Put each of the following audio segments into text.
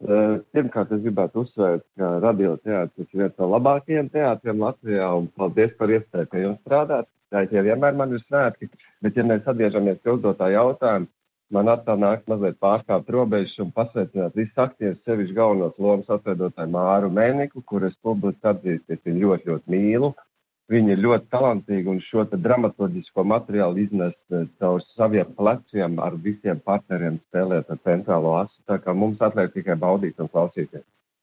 Pirmkārt, es gribētu uzsvērt, ka radioteātris ir viens no labākajiem teātriem Latvijā, un paldies par iespēju, ka jums strādāt. Tā ir vienmēr man ir svētki, bet ja mēs atgriežamies pie uzdotā jautājuma, man atkal nāk mazliet pārkāpt robežas un pasveicināt visus aktierus, sevišķi galvenos lomas atveidotāju Māru Mēniku, kur es publiski atzīstu, ka viņu ļoti, ļoti mīlu. Viņi ir ļoti talantīgi un šo dramaturgisko materiālu iznes caur saviem pleciem ar visiem partneriem spēlēt ar centrālo asu. Tā kā mums atliek tikai baudīt un klausīties.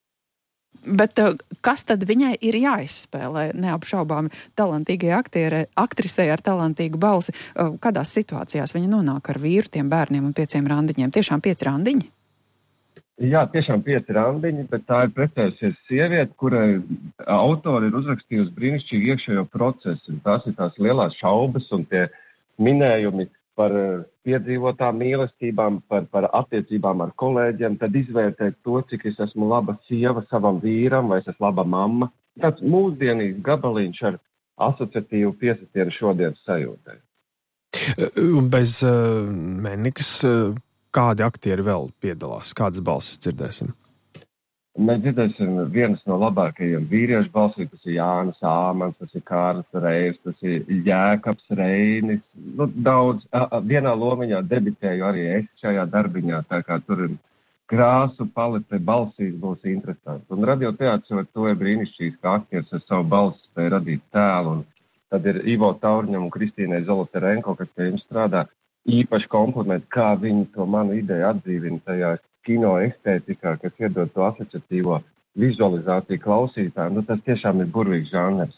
Bet kas tad viņai ir jāizspēlē neapšaubāmi talantīgai aktrisei ar talantīgu balsi? Kādās situācijās viņa nonāk ar vīru, tiem bērniem un 5 randiņiem? Tiešām 5 randiņi? Jā, tiešām 5 randiņi, bet tā ir precējusies sieviete, kurai autori ir uzrakstījusi brīnišķīgi iekšējo procesu. Tās ir tās lielās šaubas un tie minējumi par piedzīvotām mīlestībām, par attiecībām ar kolēģiem, tad izvērtēt to, cik es esmu laba sieva savam vīram vai es esmu laba mamma. Tāds mūsdienīgs gabaliņš ar asociatīvu piesitienu šodienas sajūtai. Bez Mēnikas kādi aktieri vēl piedalās? Kādas balsis dzirdēsim? Mēs dzirdēsim vienas no labākajiem vīriešu balsī, tas ir Jānis Āmans, tas ir Kārlis Reirs, tas ir Jēkabs Reinis. Daudz, vienā lomiņā debitēju arī es šajā darbiņā, tā kā tur ir krāsu palete, balsīs būs interesanti. Un radioteātris ar to ir brīnišķīgs, kā aktieris ar savu balsi spēja radīt tēlu. Un tad ir Ivo Taurņam un Kristīnai Zolotarenko, kas pie jums strādā. Īpaši komplimenti, kā viņi to manu ideju atdzīvina tajā kino estētikā, kas iedod to asociatīvo vizualizāciju klausītājiem. Tas tiešām ir burvīgs žanrs.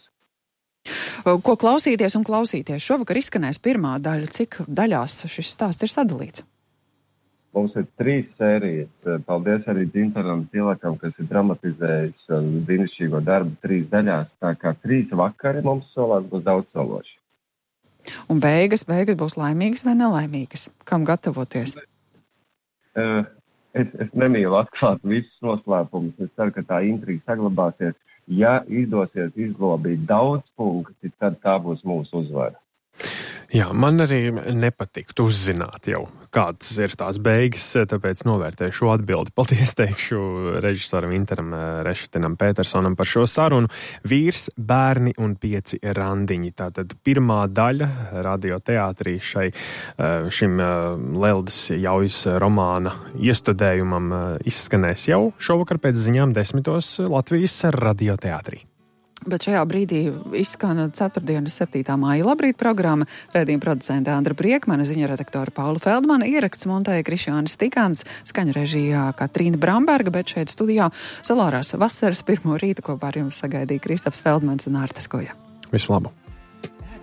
Ko klausīties un klausīties? Šovakar izskanēs pirmā daļa. Cik daļās šis stāsts ir sadalīts? Mums ir 3 sērijas. Paldies arī Gintaram Tilakam, kas ir dramatizējis brīnišķīgo darbu 3 daļās. Tā kā 3 vakari mums solās būs daudz sološi. Un beigas būs laimīgas vai nelaimīgas? Kam gatavoties? Es nemīlu atklāt visus noslēpumus. Es ceru, ka tā intriga saglabāsies. Ja izdosies izglābīt daudz punktu, tad tā būs mūsu uzvara. Jā, man arī nepatiktu uzzināt jau, kādas ir tās beigas, tāpēc novērtēju šo atbildi. Paldies teikšu režisoram Interam Rešetinam Petersonam par šo sarunu. Vīrs, bērni un 5 randiņi. Tātad pirmā daļa radioteātrī šim Leldes Jaujas romāna iestudējumam izskanēs jau šovakar pēc ziņām 10:00 Latvijas radioteātrī. Bet šajā brīdī izskan 4. 7. māja Labrīt programma, raidījuma producente Andra Briekmane, ziņa redaktora Paula Feldmana, ieraksts montēja Krišjānis Tikāns, skaņu režijā Katrīna Bramberga, bet šeit studijā Solārās vasaras 1. rīta kopā ar jums sagaidīja Kristaps Feldmans un Ārta Skoja. Visu labu!